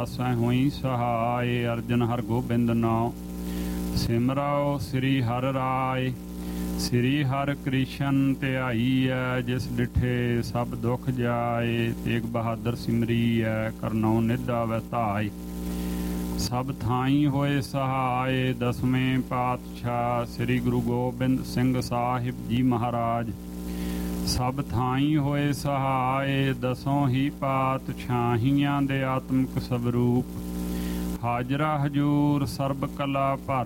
ਸੈ ਹੋਈ ਸਹਾਏ। ਅਰਜਨ ਹਰ ਗੋਬਿੰਦ ਨਾਉ ਸਿਮਰਾਓ ਸ੍ਰੀ ਹਰਿ ਰਾਏ। ਸ੍ਰੀ ਹਰਿ ਕ੍ਰਿਸ਼ਨ ਧਿਆਈਐ ਜਿਸ ਡਿਠੇ ਸਭ ਦੁਖ ਜਾਏ। ਤੇਗ ਬਹਾਦਰ ਸਿਮਰੀਐ ਕਰਨਉ ਨਿਧ ਆਵੈ ਧਾਇ। ਸਭ ਥਾਈ ਹੋਏ ਸਹਾਏ। ਦਸਵੇਂ ਪਾਤਸ਼ਾਹ ਸ੍ਰੀ ਗੁਰੂ ਗੋਬਿੰਦ ਸਿੰਘ ਸਾਹਿਬ ਜੀ ਮਹਾਰਾਜ ਸਭ ਥਾਈ ਹੋਏ ਸਹਾਏ। ਦਸੋਂ ਹੀ ਪਾਤਸ਼ਾਹੀਆਂ ਦੇ ਆਤਮਿਕ ਸਵਰੂਪ ਹਾਜ਼ਰਾ ਹਜੂਰ ਸਰਬ ਕਲਾ ਭਰ